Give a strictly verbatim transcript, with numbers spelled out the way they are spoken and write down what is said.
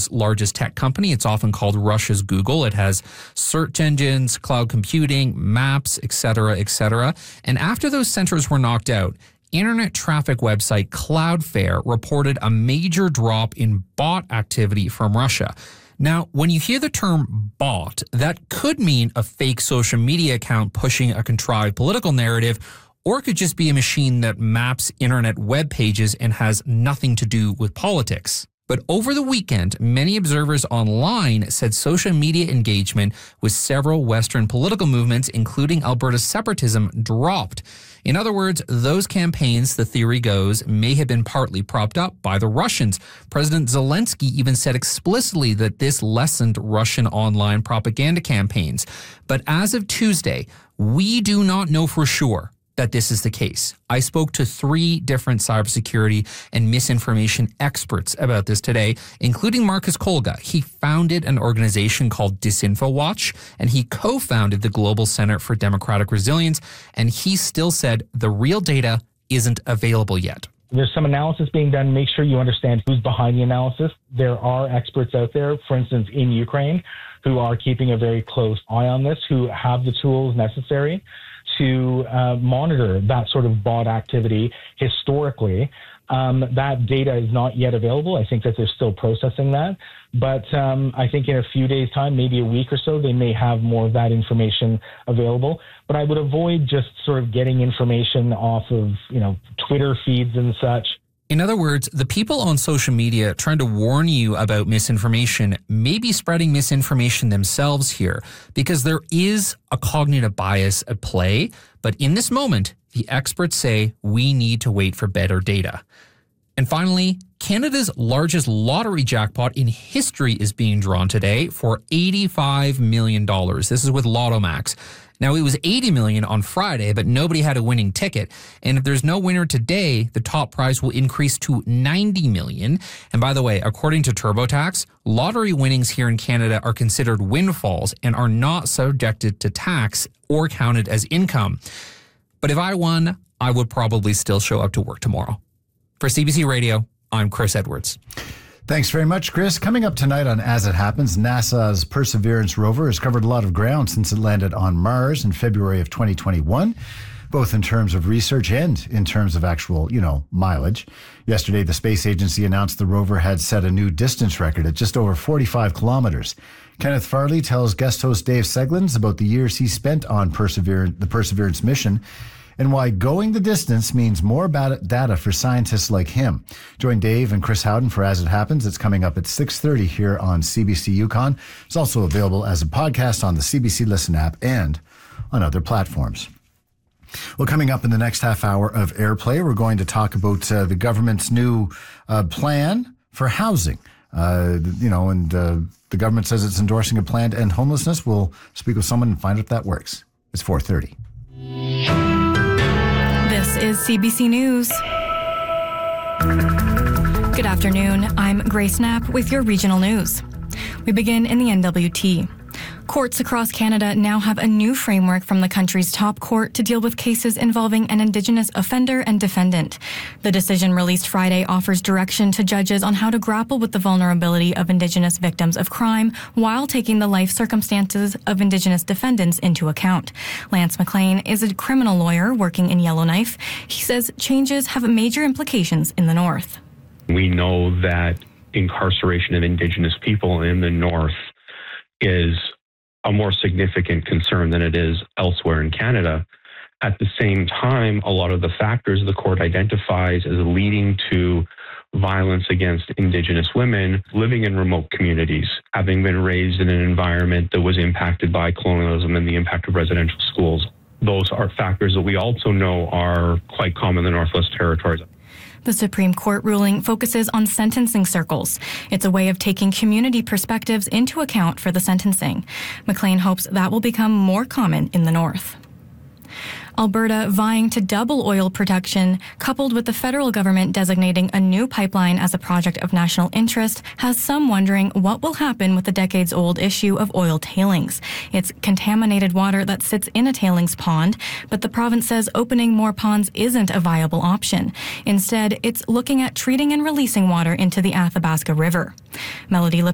world's largest tech company. It's often called Russia's Google. It has search engines, cloud computing, maps, et cetera, et cetera. And after those centers were knocked out, internet traffic website Cloudflare reported a major drop in bot activity from Russia. Now, when you hear the term bot, that could mean a fake social media account pushing a contrived political narrative, or it could just be a machine that maps internet web pages and has nothing to do with politics. But over the weekend, many observers online said social media engagement with several Western political movements, including Alberta's separatism, dropped. In other words, those campaigns, the theory goes, may have been partly propped up by the Russians. President Zelensky even said explicitly that this lessened Russian online propaganda campaigns. But as of Tuesday, we do not know for sure that this is the case. I spoke to three different cybersecurity and misinformation experts about this today, including Marcus Kolga. He founded an organization called DisinfoWatch, and he co-founded the Global Center for Democratic Resilience, and he still said the real data isn't available yet. There's some analysis being done. Make sure you understand who's behind the analysis. There are experts out there, for instance, in Ukraine, who are keeping a very close eye on this, who have the tools necessary to uh, monitor that sort of bot activity historically. Um, that data is not yet available. I think that they're still processing that. But um, I think in a few days' time, maybe a week or so, they may have more of that information available. But I would avoid just sort of getting information off of, you know, Twitter feeds and such. In other words, the people on social media trying to warn you about misinformation may be spreading misinformation themselves here, because there is a cognitive bias at play. But in this moment, the experts say we need to wait for better data. And finally, Canada's largest lottery jackpot in history is being drawn today for eighty-five million dollars. This is with LottoMax. Now, it was eighty million dollars on Friday, but nobody had a winning ticket. And if there's no winner today, the top prize will increase to ninety million dollars. And by the way, according to TurboTax, lottery winnings here in Canada are considered windfalls and are not subjected to tax or counted as income. But if I won, I would probably still show up to work tomorrow. For C B C Radio, I'm Chris Edwards. Thanks very much, Chris. Coming up tonight on As It Happens, NASA's Perseverance rover has covered a lot of ground since it landed on Mars in February of twenty twenty-one, both in terms of research and in terms of actual, you know, mileage. Yesterday, the space agency announced the rover had set a new distance record at just over forty-five kilometers. Kenneth Farley tells guest host Dave Seglins about the years he spent on Perseverance, the Perseverance mission, and why going the distance means more data for scientists like him. Join Dave and Chris Howden for As It Happens. It's coming up at six thirty here on C B C Yukon. It's also available as a podcast on the C B C Listen app and on other platforms. Well, coming up in the next half hour of Airplay, we're going to talk about uh, the government's new uh, plan for housing. Uh, you know, and uh, the government says it's endorsing a plan to end homelessness. We'll speak with someone and find out if that works. It's four thirty. This is C B C News. Good afternoon. I'm Grace Knapp with your regional news. We begin in the N W T. Courts across Canada now have a new framework from the country's top court to deal with cases involving an Indigenous offender and defendant. The decision released Friday offers direction to judges on how to grapple with the vulnerability of Indigenous victims of crime while taking the life circumstances of Indigenous defendants into account. Lance McLean is a criminal lawyer working in Yellowknife. He says changes have major implications in the North. We know that incarceration of Indigenous people in the North is a more significant concern than it is elsewhere in Canada. At the same time, a lot of the factors the court identifies as leading to violence against Indigenous women living in remote communities, having been raised in an environment that was impacted by colonialism and the impact of residential schools. Those are factors that we also know are quite common in the Northwest Territories. The Supreme Court ruling focuses on sentencing circles. It's a way of taking community perspectives into account for the sentencing. McLean hopes that will become more common in the North. Alberta vying to double oil production, coupled with the federal government designating a new pipeline as a project of national interest, has some wondering what will happen with the decades-old issue of oil tailings. It's contaminated water that sits in a tailings pond, but the province says opening more ponds isn't a viable option. Instead, it's looking at treating and releasing water into the Athabasca River. Melody Lip-